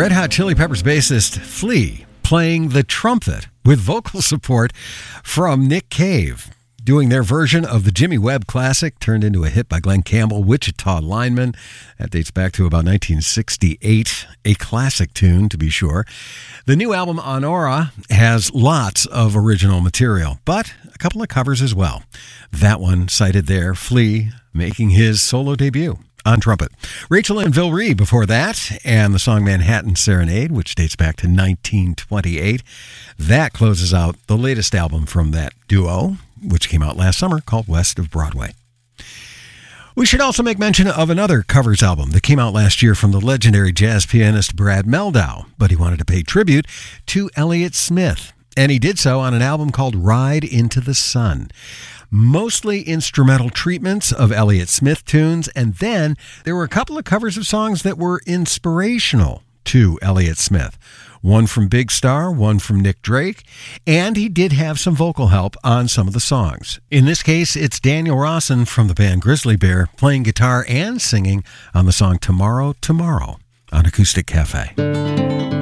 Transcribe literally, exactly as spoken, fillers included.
Red Hot Chili Peppers bassist Flea playing the trumpet with vocal support from Nick Cave, doing their version of the Jimmy Webb classic turned into a hit by Glenn Campbell, Wichita Lineman. That dates back to about nineteen sixty-eight, a classic tune to be sure. The new album Honora has lots of original material, but a couple of covers as well. That one cited there, Flea making his solo debut on trumpet. Rachel and Vilree before that, and the song Manhattan Serenade, which dates back to nineteen twenty-eight. That closes out the latest album from that duo, which came out last summer, called West of Broadway. We should also make mention of another covers album that came out last year from the legendary jazz pianist Brad Mehldau, but he wanted to pay tribute to Elliott Smith, and he did so on an album called Ride into the Sun. Mostly instrumental treatments of Elliott Smith tunes, and then there were a couple of covers of songs that were inspirational to Elliott Smith. One from Big Star, one from Nick Drake, and he did have some vocal help on some of the songs. In this case, it's Daniel Rawson from the band Grizzly Bear playing guitar and singing on the song Tomorrow, Tomorrow on Acoustic Cafe.